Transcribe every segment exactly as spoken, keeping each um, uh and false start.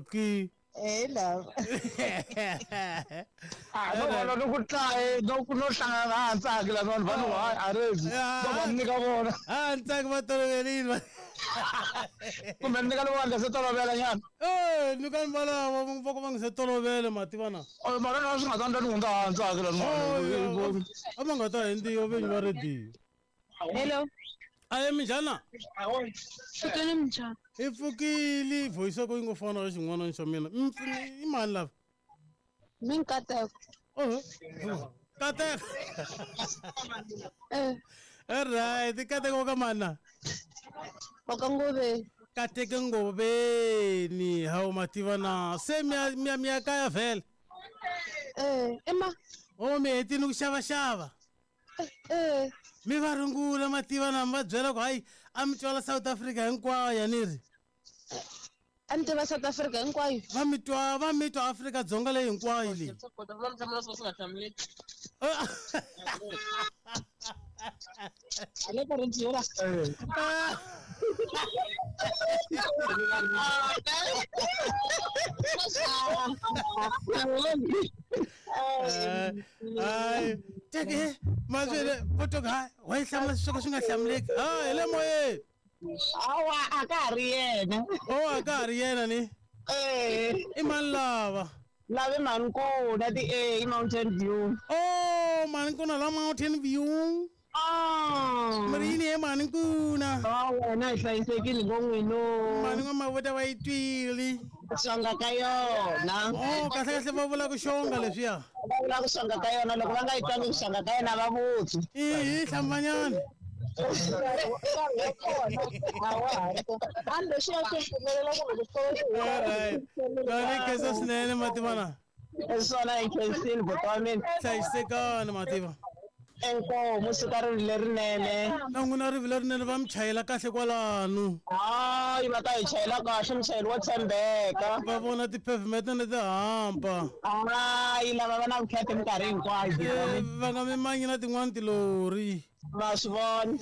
Fuki. Eh love. Ah no wala no kutla no kuno hlanga hansi akela no vanhu va arezi no vannika vona Hansi ku va toloverile. kumbe nika lo wanga se tolovela nyana Eh ni kan bala va ku va ngise tolovele mativana. o mara no swi nga ta ndla ni hundza hansi akela no Ama nga ta hindi yo venyi va ready. Hello. Aye minjhana? Xitweni minjhani? I pfukile voice yako yi ngo fana na xin'wana xa mina. I mani lava? Mi Nkateko. Oh. Kateko. Eh, Alright, Kateko ka mana? wa ka Ngobeni. Kateko Ngobeni. Hawu mativana. Se miya miya miya kaya vele. Eh, ema. Oh mi hetini ku xava xava. Eh, Mi va rungula mativana mi va byela ku hayi a mi twala South Africa hinkwayo yaniri. a ni tiva South Africa hinkwayo. Va mi twa va mi twa Afrika Dzonga leyi hinkwayo leyi. Ale ka rinti yola. Ay, teke mazwele foto ga wa ihlamula swisoko swi nga hlamuleki. Ah, hi le moyeni. Awa a ka ha ri yena. Oh, a ka ha ri yena ni. Eh, I mani lava? lave Mankuna ti A Mountain View. Oh, mani kuna la Mountain View. Ah. Mari yini he mani kuna? Ah, wena hi hlayisekile ngongwino. Mani n'wamavota va yi twile. Swanga ka yona. Oh, kahle kahle va vula ku xonga leswiya. Va vula ku swanga ka yona loko va nga yi twangi ku swanga ka yona va vutsi. Hi hlambanyana. Ando xi ya xipfumelela ku ri Alright. Lani kesa swinene mativana. swona hi khensile bota wa mina. Hlayisekani mativa. Enkomo suka ri lerinene. Na n'wina rivilo rinene va mi chayela kahle kwalano. Hayi va ta hi chayela kahle muchayeli wo tshembeka. Va vona ti-pavement na ti hampa. Hayi lava va na vukheta minkarhi hinkwayo. Eh, va nga mimanyi na tin'wani tilori. Va swi vona.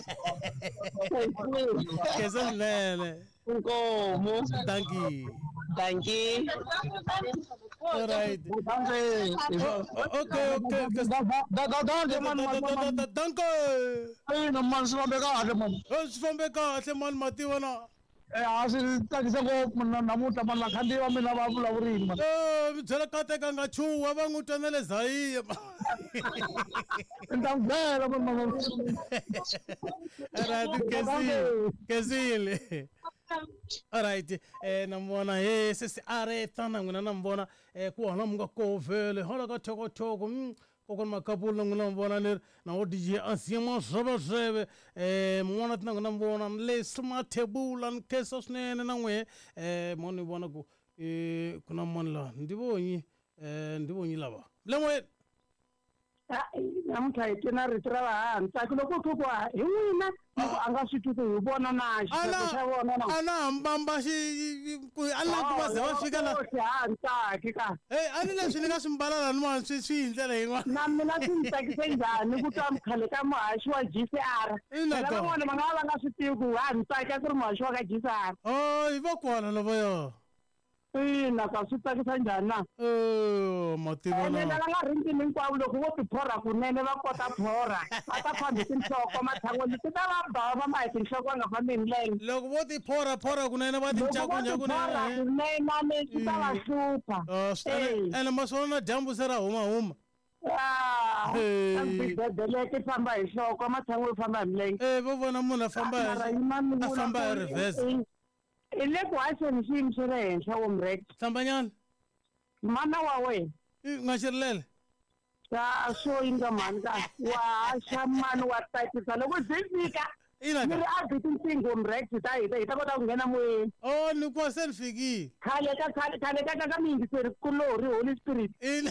Kesa swinene. Nkomo. Thank you. Thank you. All right. Okay, okay. da da da de man man man Danke. eh no man swi fambeka kahle man Swi fambe kahle mani mativana. eh a swi tsakisa ngopfu namuntlha mani vakhandziyi va mina va vulavurile man Eh, mi byela Kateka nga chuha va n'wi twa na le Zaire. ni ta n'wi byela man man All right, kezile. Kezile. All right, eh na mbona he sisi areta na ngina na mbona eh ku hona mga ko vele hola ka thoko thoko mm kokon makapula ngina mbona ne na o D J Asiema sebe sebe eh mona tna ngina mbona le smart table an kesos ne na ngwe eh moni bona ku eh kuna monla ndibonyi eh ndibonyi lava lemwe namuntlha hi tina rito ra vahansi a loko ku ku hi n'wina loko a nga swi twi ku hi vona na xipeko xa vona na ana hambamba xi ku ala ku va ze va fika la xihantsaki ka eh ani leswi ni nga swi mbalala ni mani swi swi hi ndlela yin'wana na mina swi ni tsakise njhani ku twa khale ka muhaxi wa G C R Ina phela ko. van'wana va nga va nga swi tivi ku hantsaki a ku ri muhaxi wa ka G C R oh hi va kona lavoya ina ka swi tsakisa njhani na oh mativana ene lava nga rintini hinkwavo loko vo tiphorha kunene va kota phorha va ta fambi tinhloko matshan'wini ti ta va bava va ma hi tinhloko va nga fambi hi milenge loko vo ti phora phora kunene va ti ncakunya kunene kunene swi ta va hlupha oh swi ene maswona na dyambu se ra huma huma Hey. ambibedele ti famba hi nhloko matshan'wini u famba hi milenge eh vo vona munhu a famba a famba hi reverse i le ku haxeni xiyimo xi ri henhla wo murek hlambanyana mana wa wena nga xirilele a swo yinga mhani ka wa haxa mani wa tsakisa loko byi fika ina ni ri a byi tinqingho murek hi ta hi ta hi ta kota ku nghena moyeni oh ni kuwa se ni fikile khale ka khale khale ka ka ka miyingiseri kulori Holy Spirit ina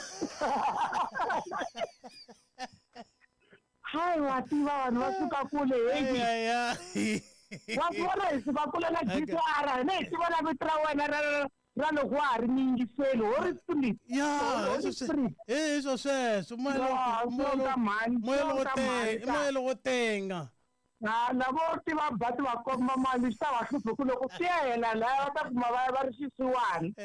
hayi wa tiva vanhu va suka kule heyi ya ya wa vona hi suka kule na G C R hina hi ti vona vito ra wena ra ra loko wa ha ri miyingiseli Holy Spirit ya Holy Spirit eh swo sweswo moyelo moyelo wo tenga na lavo tiva ba ti va komba mali swi ta va hluphi ku loko swi ya hela laya va ta kuma va va ri xisiwana